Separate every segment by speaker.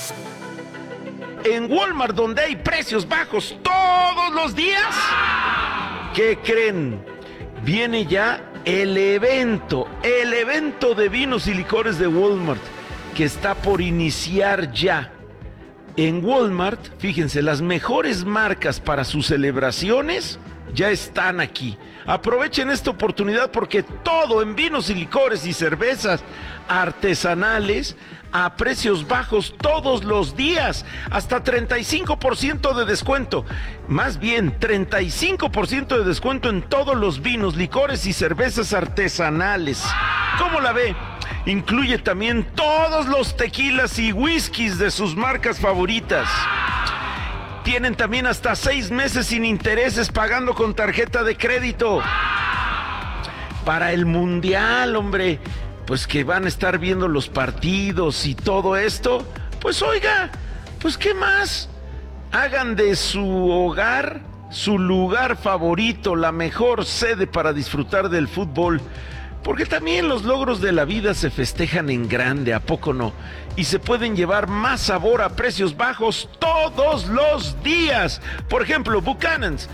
Speaker 1: En Walmart, donde hay precios bajos todos los días, ¿qué creen? Viene ya el evento de vinos y licores de Walmart, que está por iniciar ya. En Walmart, fíjense, las mejores marcas para sus celebraciones ya están aquí. Aprovechen esta oportunidad porque todo en vinos y licores y cervezas artesanales a precios bajos todos los días, hasta 35% de descuento, más bien 35% de descuento en todos los vinos, licores y cervezas artesanales. ¿Cómo la ve? Incluye también todos los tequilas y whiskies de sus marcas favoritas. Tienen también hasta 6 meses sin intereses pagando con tarjeta de crédito. Para el Mundial, hombre, pues que van a estar viendo los partidos y todo esto, pues oiga, pues ¿qué más? Hagan de su hogar su lugar favorito, la mejor sede para disfrutar del fútbol. Porque también los logros de la vida se festejan en grande, ¿a poco no? Y se pueden llevar más sabor a precios bajos todos los días. Por ejemplo, Buchanan's,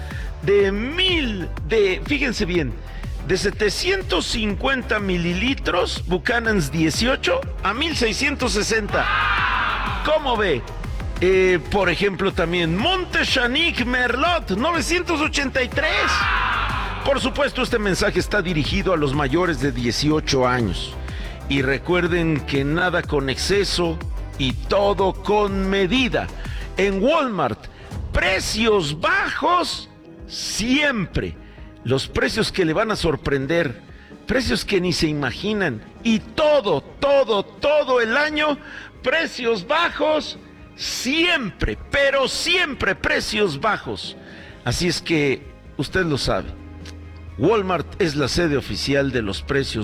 Speaker 1: fíjense bien, de 750 mililitros, Buchanan's 18 a 1660. ¿Cómo ve? Por ejemplo, también Montechanic Merlot, 983. Por supuesto, este mensaje está dirigido a los mayores de 18 años. Y recuerden que nada con exceso y todo con medida. En Walmart, precios bajos siempre. Los precios que le van a sorprender, precios que ni se imaginan. Y todo el año, precios bajos siempre, pero siempre precios bajos. Así es que usted lo sabe. Walmart es la sede oficial de los precios